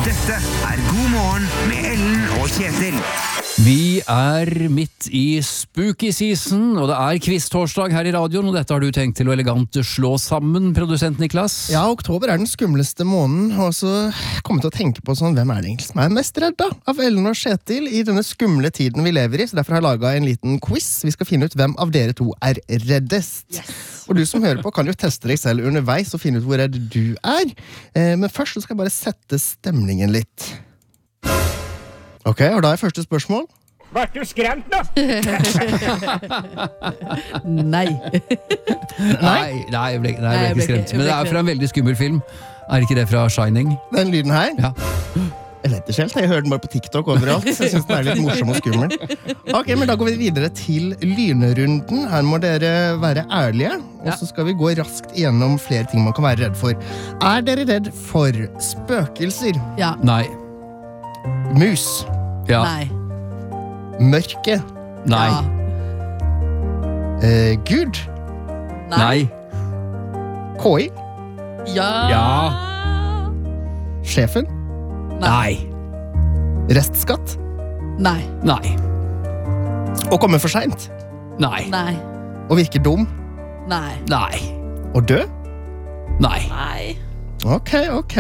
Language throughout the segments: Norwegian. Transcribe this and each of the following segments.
Dette God morgen med Ellen og Kjetil. Vi midt i spooky season, og det quiz-torsdag her i radioen, og dette har du tenkt til å elegant slå sammen, produsent Niklas? Ja, oktober den skumleste måneden, og så kom jeg til å tenke på sånn, hvem det egentlig som mest redd da, av Ellen og Kjetil i denne skumle tiden vi lever i, så derfor har jeg laget en liten quiz. Vi skal finne ut hvem av dere to reddest. Yes. Og du som hører på kan jo teste deg selv underveis og finne ut hvor redd du Men først så skal jeg bare sette stemningen litt. Ok, og da første spørsmål. Var du skremt nå? Nei, jeg ble ikke skremt. Men det fra en veldig skummel film. Ikke det fra Shining? Den lyden her? Ja. Jeg vet ikke helt, jeg hører den bare på TikTok overalt. Så jeg synes den litt morsom og skummel. Ok, men da går vi videre til lynrunden. Her må dere være ærlige, og så skal vi gå raskt gjennom flere ting man kan være redd for. Dere redd for spøkelser? Ja. Nei. Mus? Ja. Nei. Mørke? Nei. Gud? Nei. KI? Ja. Sjefen? Nei. Restskatt? Nei. Nei. Å komme for sent? Nei. Nei. Å virke dum? Nei. Nei. Å dø? Nei. Nei. Ok.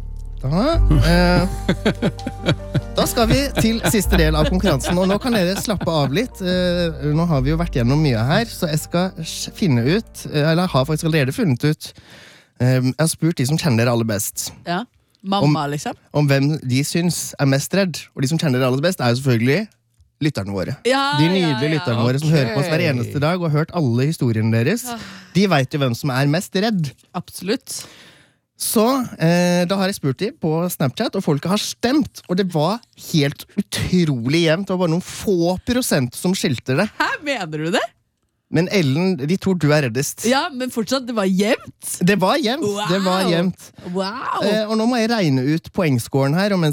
Da skal vi til siste del av konkurransen, og nå kan dere slappe av litt. Nå har vi jo vært gjennom mye her, så jeg skal finne ut, eller har faktisk allerede funnet ut, jeg har spurt de som kjenner dere aller best. Ja. Mamma, liksom. Om hvem de syns mest redd, og de som kjenner dere aller best er jo selvfølgelig lytterne våre. Ja, De nydelige lytterne våre som hører på oss hver eneste dag og har hørt alle historiene deres. De vet jo hvem som mest redd. Absolutt. Så da har jeg spurt dem på Snapchat, og folket har stemt, og det var helt utrolig jevnt. Det var bare noen få prosent som skilte det. Hæ, mener du det? Men Ellen, de tror du reddest. Ja, men fortsatt, det var jevnt. Det var jevnt. Wow. Det var jevnt. Wow. Og nå må jeg regne ut poengscoren her, og mens